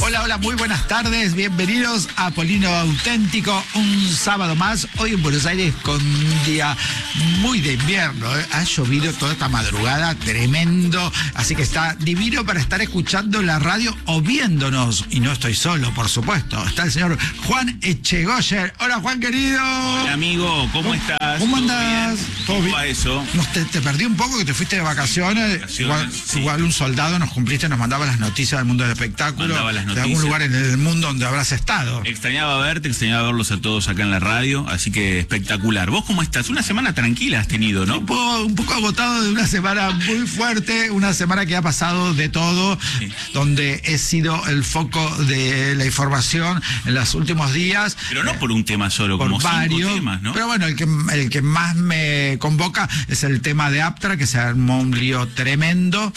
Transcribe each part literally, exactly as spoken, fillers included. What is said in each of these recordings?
Hola, hola, muy buenas tardes, bienvenidos a Polino Auténtico, un sábado más, hoy en Buenos Aires con un día muy de invierno, ¿eh? Ha llovido toda esta madrugada, tremendo, así que está divino para estar escuchando la radio o viéndonos, y no estoy solo, por supuesto, está el señor Juan Echegoyen. Hola, Juan querido. Hola, amigo, ¿cómo estás? ¿Cómo andás? ¿Todo bien? ¿Cómo va eso? No, te, te perdí un poco que te fuiste de vacaciones, vacaciones igual, sí. igual un soldado nos cumpliste, nos mandaba las noticias del mundo del espectáculo, Mandaba las de noticias. algún lugar en el mundo donde habrás estado. Extrañaba verte, extrañaba verlos a todos acá en la radio, así que espectacular. ¿Vos cómo estás? Una semana tranquila has tenido, ¿no? Un poco, un poco agotado de una semana muy fuerte, una semana que ha pasado de todo, sí. Donde he sido el foco de la información en los últimos días. Pero no por un tema solo, por como varios cinco temas, ¿no? Pero bueno, el que, el que más me convoca es el tema de Aptra, que se armó un lío tremendo,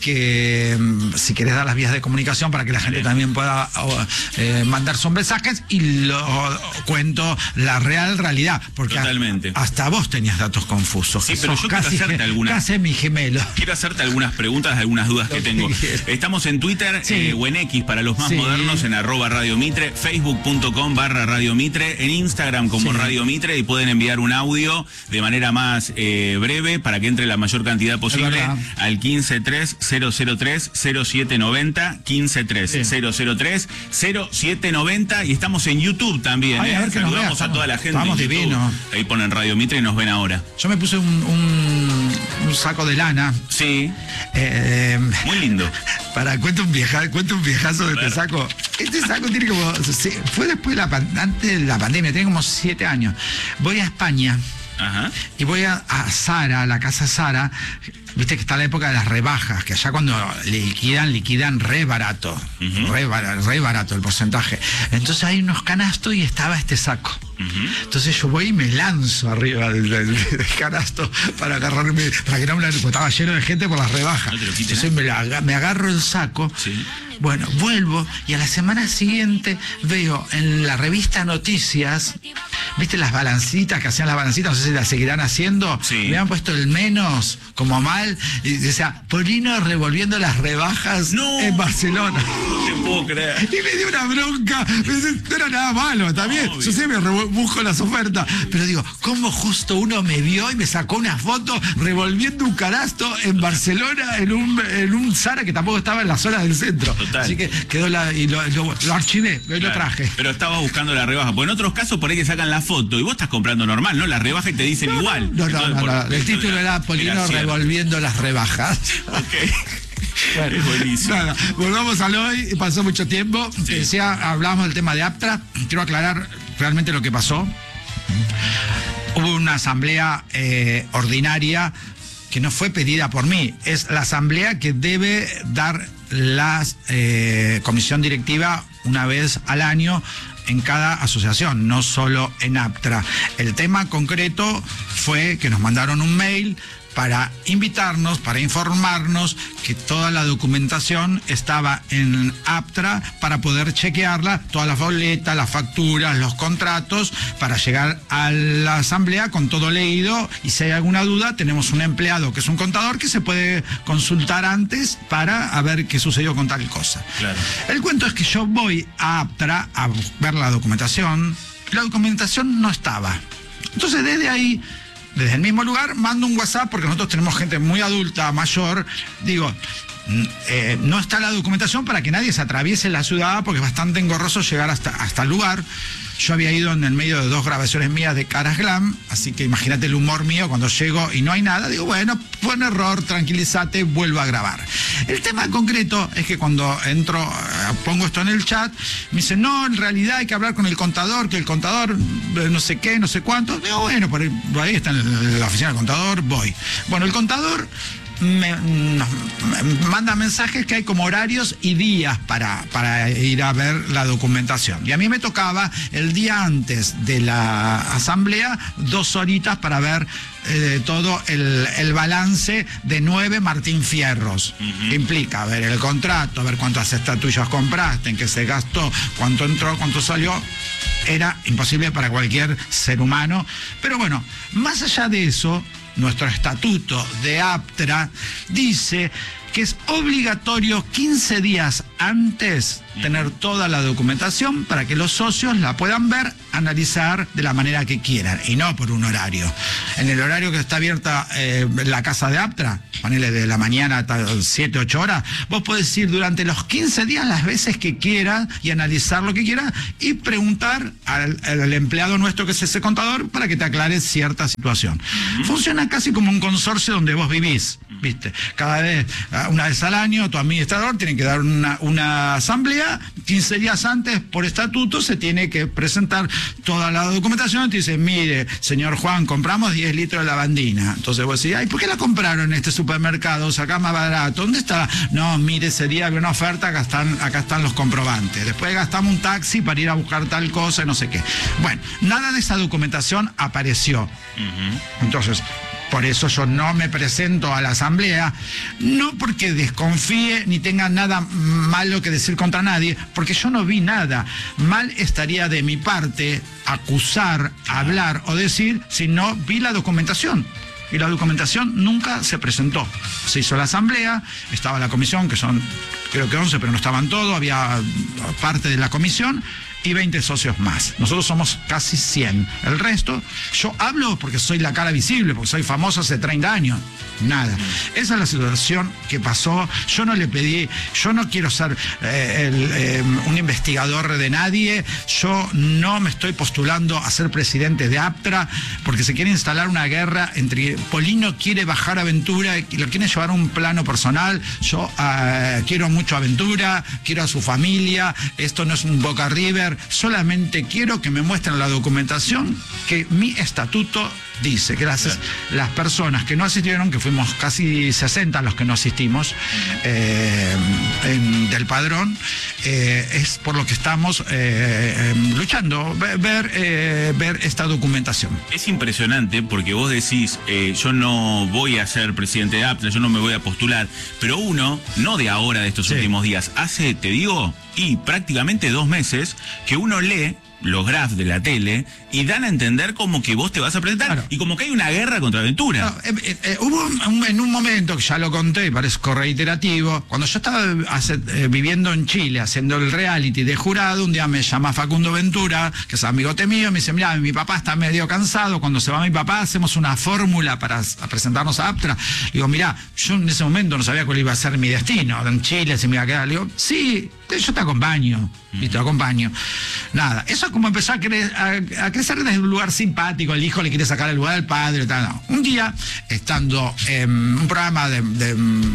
que si querés dar las vías de comunicación para que la gente también pueda eh, mandar sus mensajes, y lo cuento la real realidad, porque Totalmente. A, hasta vos tenías datos confusos. Sí, pero yo quiero hacerte algunas. Casi mi gemelo. Quiero hacerte algunas preguntas, algunas dudas que tengo. Estamos en Twitter, sí. eh, o en X para los más sí. modernos, en arroba Radio Mitre, facebook punto com barra Radio Mitre, en Instagram como sí. Radio Mitre, y pueden enviar un audio de manera más eh, breve para que entre la mayor cantidad posible al quince tres cero cero tres cero siete noventa, quince tres cero cero tres cero siete noventa, y estamos en YouTube también. Ay, ¿eh? a ver que Saludamos nos veas, a toda la gente. Estamos divinos. Ahí ponen Radio Mitre y nos ven ahora. Yo me puse un, un, un saco de lana. Sí. Eh, Muy lindo. Para, cuento un vieja, cuento un viejazo de este saco. Este saco tiene como, fue después de la, antes de la pandemia, tiene como siete años. Voy a España. Ajá. Y voy a, a Zara, a la casa Zara. Viste que está la época de las rebajas, que allá cuando liquidan, liquidan re barato, uh-huh. re, bar, re barato el porcentaje. Entonces hay unos canastos y estaba este saco. Uh-huh. Entonces yo voy y me lanzo arriba del, del, del canasto para agarrarme, para que no me la, estaba lleno de gente por las rebajas. No te lo quiten, Entonces ¿eh? me, la, me agarro el saco. Sí. Bueno, vuelvo y a la semana siguiente veo en la revista Noticias, ¿viste las balancitas que hacían las balancitas? No sé si las seguirán haciendo. Sí. Me han puesto el menos como mal, y decía, Polino revolviendo las rebajas no, en Barcelona. No te puedo creer. Y me dio una bronca. No era nada malo, también. No, yo siempre busco las ofertas. Pero digo, ¿cómo justo uno me vio y me sacó una foto revolviendo un canasto en Barcelona en un, en un Zara que tampoco estaba en la zona del centro? Total. Así que quedó la, y lo, lo, lo archivé, lo, claro, lo traje. Pero estaba buscando la rebaja. Pues en otros casos por ahí que sacan la foto y vos estás comprando normal, ¿no? La rebaja y te dicen no, igual. No, no, Entonces, no, por, no. El título era, era Polino revolviendo las rebajas. Ok. Bueno, es buenísimo. Nada, volvamos al hoy, pasó mucho tiempo. Sí. Decía, hablábamos del tema de Aptra. Quiero aclarar realmente lo que pasó. Hubo una asamblea eh, ordinaria que no fue pedida por mí. Es la asamblea que debe dar la eh, comisión directiva una vez al año en cada asociación, no solo en Aptra. El tema concreto fue que nos mandaron un mail para invitarnos, para informarnos que toda la documentación estaba en Aptra para poder chequearla, todas las boletas, las facturas, los contratos, para llegar a la asamblea con todo leído, y si hay alguna duda tenemos un empleado que es un contador que se puede consultar antes para a ver qué sucedió con tal cosa. Claro. El cuento es que yo voy a Aptra a ver la documentación, la documentación no estaba. Entonces desde ahí, desde el mismo lugar, mando un WhatsApp, porque nosotros tenemos gente muy adulta, mayor, digo, eh, no está la documentación para que nadie se atraviese la ciudad, porque es bastante engorroso llegar hasta, hasta el lugar. Yo había ido en el medio de dos grabaciones mías de Caras Glam, así que imagínate el humor mío cuando llego y no hay nada. Digo, bueno, fue un error, tranquilízate, vuelvo a grabar. El tema concreto es que cuando entro, pongo esto en el chat, me dicen, no, en realidad hay que hablar con el contador, que el contador no sé qué, no sé cuánto. Digo, bueno, por ahí, por ahí está en la oficina del contador, voy. Bueno, el contador Me, nos manda mensajes que hay como horarios y días para, para ir a ver la documentación. Y a mí me tocaba el día antes de la asamblea dos horitas para ver eh, todo el, el balance de nueve Martín Fierros. Uh-huh. Que implica ver el contrato, ver cuántas estatuillas compraste, en qué se gastó, cuánto entró, cuánto salió. Era imposible para cualquier ser humano. Pero bueno, más allá de eso, nuestro estatuto de Aptra dice que es obligatorio quince días antes tener toda la documentación para que los socios la puedan ver, analizar de la manera que quieran y no por un horario. En el horario que está abierta eh, la casa de Aptra, ponele de la mañana hasta siete, ocho horas, vos podés ir durante los quince días las veces que quieras y analizar lo que quieras y preguntar al, al empleado nuestro que es ese contador para que te aclare cierta situación. Uh-huh. Funciona casi como un consorcio donde vos vivís, ¿viste? Cada vez, una vez al año, tu administrador tiene que dar una, una asamblea, quince días antes, por estatuto, se tiene que presentar toda la documentación y te dice, mire, señor Juan, compramos diez litros de lavandina. Entonces vos decís, ay, ¿por qué la compraron en este supermercado? Acá más barato. ¿Dónde está? No, mire, ese día había una oferta, acá están, acá están los comprobantes. Después gastamos un taxi para ir a buscar tal cosa y no sé qué. Bueno, nada de esa documentación apareció. Uh-huh. Entonces, por eso yo no me presento a la asamblea, no porque desconfíe ni tenga nada malo que decir contra nadie, porque yo no vi nada. Mal estaría de mi parte acusar, hablar o decir si no vi la documentación. Y la documentación nunca se presentó. Se hizo la asamblea, estaba la comisión, que son creo que once, pero no estaban todos, había parte de la comisión y veinte socios más. Nosotros somos casi cien. El resto, yo hablo porque soy la cara visible, porque soy famoso hace treinta años. Nada. Esa es la situación que pasó. Yo no le pedí, yo no quiero ser eh, el, eh, un investigador de nadie. Yo no me estoy postulando a ser presidente de Aptra porque se quiere instalar una guerra entre Polino quiere bajar a Ventura y lo quiere llevar a un plano personal. Yo eh, quiero mucho a Ventura, quiero a su familia. Esto no es un Boca River. Solamente quiero que me muestren la documentación que mi estatuto dice, que las, claro. las personas que no asistieron, que fuimos casi sesenta los que no asistimos eh, en, del padrón, eh, es por lo que estamos eh, luchando, ver, eh, ver esta documentación. Es impresionante porque vos decís, eh, yo no voy a ser presidente de Aptra, yo no me voy a postular, pero uno, no de ahora, de estos sí. últimos días, hace, te digo, y prácticamente dos meses que uno lee los graphs de la tele y dan a entender como que vos te vas a presentar claro. y como que hay una guerra contra Ventura. No, eh, eh, hubo un, en un momento que ya lo conté y parezco reiterativo, cuando yo estaba hace, eh, viviendo en Chile haciendo el reality de jurado, un día me llama Facundo Ventura, que es amigote mío, me dice, mira, mi papá está medio cansado, cuando se va mi papá hacemos una fórmula para a presentarnos a Aptra. Digo, mira, yo en ese momento no sabía cuál iba a ser mi destino, en Chile se me iba a quedar. Le digo, sí, yo te acompaño, y te acompaño. Nada, eso como empezó a, cre a, a crecer desde un lugar simpático, el hijo le quiere sacar el lugar al padre, tal, no. Un día, estando en un programa de, de,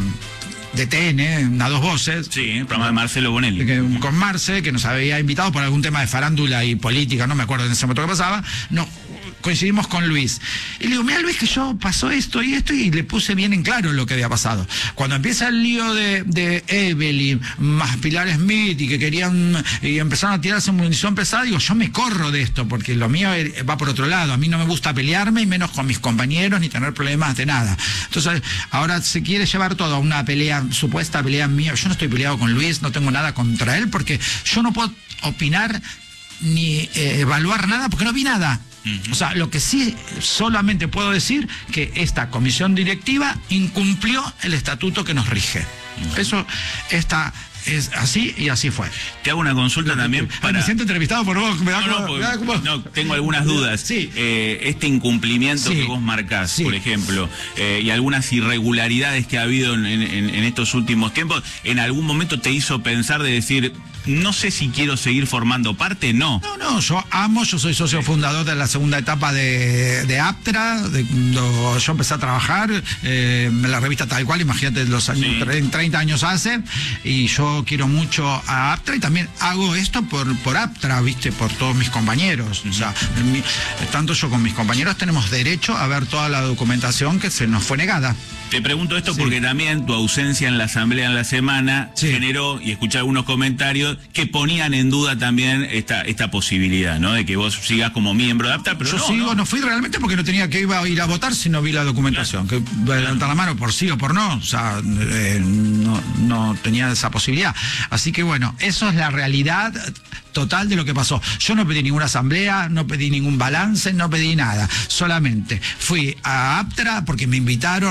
de T N, a dos voces. Sí, el programa de Marcelo Bonelli. Que, con Marce, que nos había invitado por algún tema de farándula y política, no me acuerdo en ese momento qué pasaba, no, coincidimos con Luis. Y le digo, mira Luis, que yo pasó esto y esto, y le puse bien en claro lo que había pasado. Cuando empieza el lío de, de Evelyn, más Pilar Smith, y que querían, y empezaron a tirarse munición pesada, digo, yo me corro de esto, porque lo mío va por otro lado. A mí no me gusta pelearme, y menos con mis compañeros, ni tener problemas de nada. Entonces, ahora se quiere llevar todo a una pelea, supuesta pelea mía. Yo no estoy peleado con Luis, no tengo nada contra él, porque yo no puedo opinar ni eh, evaluar nada, porque no vi nada. O sea, lo que sí solamente puedo decir que esta comisión directiva incumplió el estatuto que nos rige. Eso está es así y así fue. Te hago una consulta también para... Me siento entrevistado por vos. Me da no, como, no, me da como... no, tengo algunas dudas. Sí. Eh, este incumplimiento sí. que vos marcás, sí. por ejemplo, eh, y algunas irregularidades que ha habido en, en, en estos últimos tiempos, ¿en algún momento te hizo pensar de decir, no sé si quiero seguir formando parte? No. No, no, yo amo, yo soy socio sí. fundador de la segunda etapa de, de Aptra, de cuando yo empecé a trabajar eh, en la revista Tal Cual, imagínate, los años sí. treinta años hace, y yo quiero mucho a Aptra y también hago esto por, por Aptra, viste, por todos mis compañeros. Uh-huh. O sea, mi, tanto yo como mis compañeros tenemos derecho a ver toda la documentación que se nos fue negada. Te pregunto esto sí. porque también tu ausencia en la asamblea en la semana sí. generó, y escuché algunos comentarios que ponían en duda también esta esta posibilidad, ¿no? De que vos sigas como miembro de Aptra, pero yo no, sigo, no. no fui realmente porque no tenía que iba a ir a votar si no vi la documentación. Claro. Que levantar la mano por sí o por no, o sea, eh, no, no tenía esa posibilidad. Así que bueno, eso es la realidad total de lo que pasó. Yo no pedí ninguna asamblea, no pedí ningún balance, no pedí nada. Solamente fui a Aptra porque me invitaron a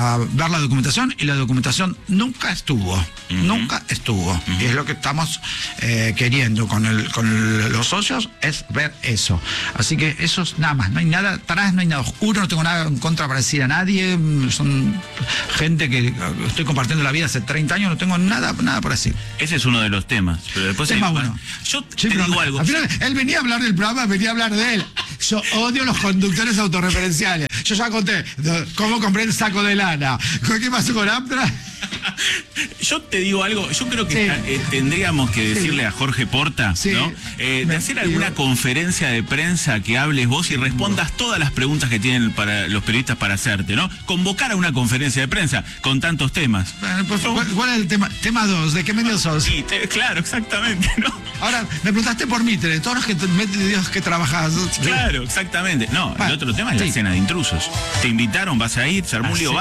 para ver la documentación y la documentación nunca estuvo, uh-huh. nunca estuvo. Uh-huh. Y es lo que estamos eh, queriendo con, el, con el, los socios, es ver eso. Así que eso es nada más, no hay nada atrás, no hay nada oscuro, no tengo nada en contra para decir a nadie, son gente que estoy compartiendo la vida hace treinta años, no tengo nada, nada para decir. Ese es uno de los temas, pero después tema hay, bueno. Yo sí, te digo algo. Al final, él venía a hablar del programa, venía a hablar de él. Yo odio los conductores autorreferenciales. Yo ya conté cómo compré el saco de lana. ¿Qué pasó con Aptra? Yo te digo algo, yo creo que sí. está, eh, tendríamos que decirle sí. a Jorge Porta, sí. ¿no? Eh, Me, de hacer alguna digo... conferencia de prensa que hables vos y respondas todas las preguntas que tienen para los periodistas para hacerte, ¿no? Convocar a una conferencia de prensa con tantos temas. Bueno, pues, ¿cuál, ¿Cuál es el tema? Tema dos, ¿de qué medio sos? Sí, te, claro, exactamente, ¿no? Ahora, me preguntaste por Mitre, todos los que, medios que trabajás. Claro, exactamente. No, bueno, el otro tema es sí. la escena de intrusos. Te invitaron, vas a ir, se armó un lío.